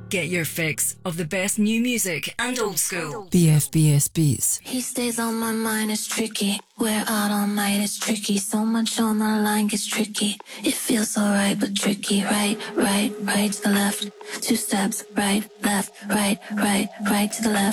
Get your fix of the best new music and old school. BFBS Beats. He stays on my mind, it's tricky. We're out all night, it's tricky. So much on the line gets tricky. It feels alright, but tricky. Right, right, right to the left. 2 steps, right, left, right, right, right to the left.